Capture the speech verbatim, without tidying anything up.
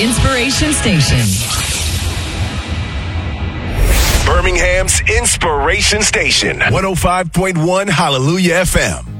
Inspiration Station. Birmingham's Inspiration Station. one oh five point one Hallelujah F M.